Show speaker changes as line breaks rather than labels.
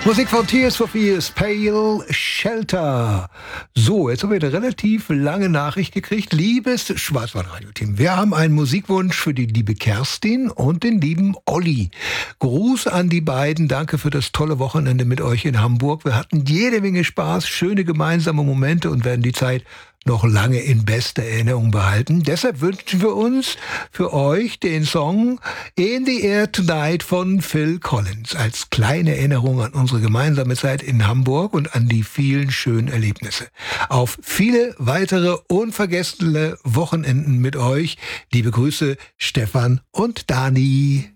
Musik von Tears for Fears, Pale Shelter. So, jetzt haben wir eine relativ lange Nachricht gekriegt. Liebes Schwarzwald-Radio-Team, wir haben einen Musikwunsch für die liebe Kerstin und den lieben Olli. Gruß an die beiden. Danke für das tolle Wochenende mit euch in Hamburg. Wir hatten jede Menge Spaß, schöne gemeinsame Momente und werden die Zeit noch lange in bester Erinnerung behalten. Deshalb wünschen wir uns für euch den Song In the Air Tonight von Phil Collins als kleine Erinnerung an unsere gemeinsame Zeit in Hamburg und an die vielen schönen Erlebnisse. Auf viele weitere unvergessene Wochenenden mit euch. Liebe Grüße, Stefan und Dani.